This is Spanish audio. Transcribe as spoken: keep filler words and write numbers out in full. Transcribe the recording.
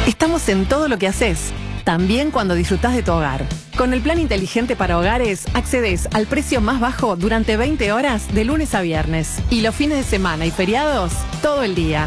Estamos en todo lo que haces, también cuando disfrutás de tu hogar. Con el plan inteligente para hogares, accedes al precio más bajo durante veinte horas de lunes a viernes. Y los fines de semana y feriados, todo el día.